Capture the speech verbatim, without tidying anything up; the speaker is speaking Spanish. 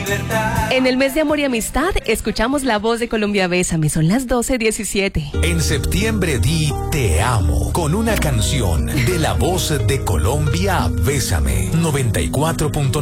libertad. En el mes de amor y amistad, escuchamos la voz de Colombia Bésame. Son las doce diecisiete. En septiembre di Te amo con una canción de la voz de Colombia Bésame. noventa y cuatro punto